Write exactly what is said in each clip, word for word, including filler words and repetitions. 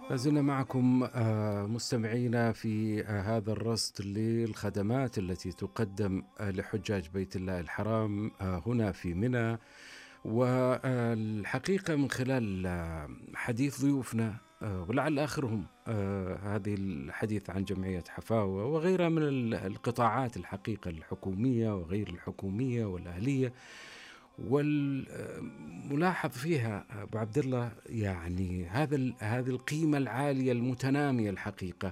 لازلنا معكم آه، مستمعينا في آه، هذا الرصد للخدمات التي تقدم آه، لحجاج بيت الله الحرام آه، هنا في منى. والحقيقة من خلال آه، حديث ضيوفنا آه، ولعل آخرهم آه، هذه الحديث عن جمعية حفاوة وغيرها من ال- القطاعات الحقيقة الحكومية وغير الحكومية والأهلية، والملاحظ فيها أبو عبد الله يعني هذا ال- هذه القيمة العالية المتنامية الحقيقة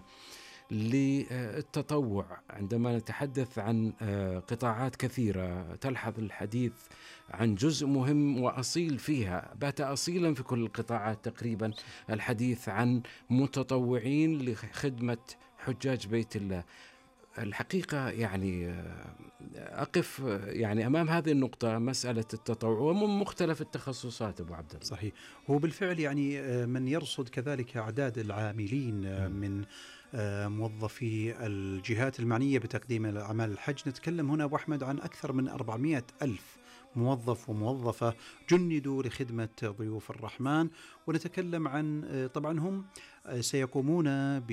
للتطوع. عندما نتحدث عن آه، قطاعات كثيرة تلحظ الحديث عن جزء مهم وأصيل فيها، بات أصيلا في كل القطاعات تقريبا، الحديث عن متطوعين لخدمة حجاج بيت الله. الحقيقة يعني آه، أقف آه، يعني أمام هذه النقطة، مسألة التطوع ومن مختلف التخصصات أبو عبد الله. صحيح. هو بالفعل يعني آه، من يرصد كذلك أعداد العاملين آه، مم. من آه، موظفي الجهات المعنية بتقديم الأعمال الحج. نتكلم هنا أبو أحمد عن أكثر من أربعمائة ألف موظف وموظفة جندوا لخدمة ضيوف الرحمن. ونتكلم عن آه، طبعا هم آه، سيقومون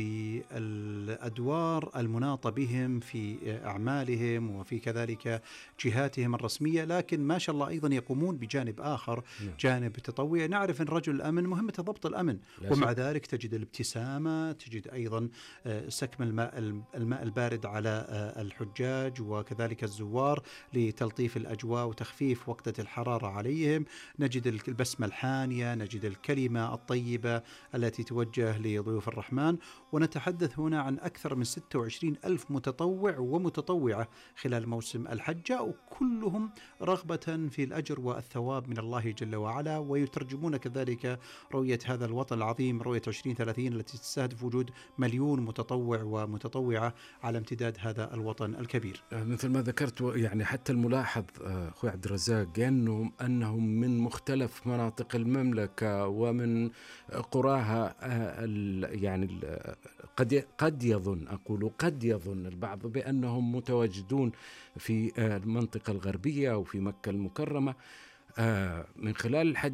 بالأدوار المناطة بهم في آه، أعمالهم وفي كذلك جهاتهم الرسمية، لكن ما شاء الله أيضا يقومون بجانب آخر، نعم. جانب التطوعي. نعرف أن رجل الأمن مهمته ضبط الأمن، لا ومع شك. ذلك تجد الابتسامة، تجد أيضا آه، سكب الماء الماء البارد على آه، الحجاج وكذلك الزوار لتلطيف الأجواء وتخفيف وقتة الحرارة عليهم. نجد البسمة الحانية، نجد الكلمة الطيبة التي توجه لضيوف الرحمن. ونتحدث هنا عن أكثر من ستة وعشرين ألف متطوع ومتطوعة خلال موسم الحج، وكلهم رغبة في الأجر والثواب من الله جل وعلا، ويترجمون كذلك رؤية هذا الوطن العظيم، رؤية عشرين ثلاثين التي تستهدف وجود مليون متطوع ومتطوعة على امتداد هذا الوطن الكبير. آه، مثل ما ذكرت و- يعني حتى الملاحظ آه، أخوي عبد الرزاق أنهم أنهم من مختلف مناطق المملكة ومن قراها. آه، ال- يعني ال- قد قد يظن أقول قد يظن البعض بأنهم متواجدون في آه، المنطقة الغربية أو في مكة المكرمة. آه، من خلال الحديث